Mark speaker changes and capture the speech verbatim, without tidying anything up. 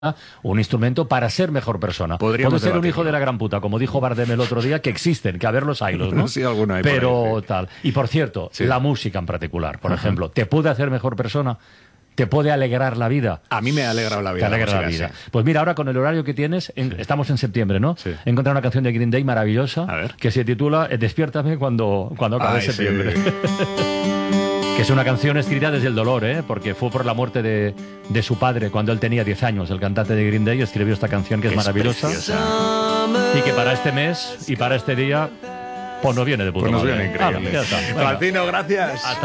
Speaker 1: un instrumento para ser mejor persona.
Speaker 2: Podríamos
Speaker 1: Puede ser un
Speaker 2: debatirlo.
Speaker 1: hijo de la gran puta, como dijo Bardem el otro día, que existen, que a ver los haylos, ¿no?
Speaker 2: Sí, alguno hay por
Speaker 1: Pero
Speaker 2: ahí, sí.
Speaker 1: tal. Y por cierto,
Speaker 2: Sí.
Speaker 1: la música en particular, por
Speaker 2: Ajá.
Speaker 1: ejemplo, ¿te puede hacer mejor persona? ¿Te puede alegrar la vida?
Speaker 2: A mí me ha alegrado la vida.
Speaker 1: Te alegra la
Speaker 2: música,
Speaker 1: vida.
Speaker 2: sí.
Speaker 1: Pues mira, ahora con el horario que tienes, en- estamos en septiembre, ¿no?
Speaker 2: Sí.
Speaker 1: He encontrado una canción de Green Day maravillosa
Speaker 2: A ver.
Speaker 1: que se titula eh, Despiértame cuando, cuando acabe
Speaker 2: Ay, sí.
Speaker 1: septiembre. Que es una canción escrita desde el dolor, ¿eh? Porque fue por la muerte de, de su padre cuando él tenía diez años. El cantante de Green Day escribió esta canción que es,
Speaker 2: Es
Speaker 1: maravillosa.
Speaker 2: preciosa.
Speaker 1: Y que para este mes y para este día, pues nos viene de puta
Speaker 2: Pues nos
Speaker 1: madre.
Speaker 2: viene increíble.
Speaker 1: Ah, ya está. Venga.
Speaker 2: Martino, gracias.
Speaker 1: Hasta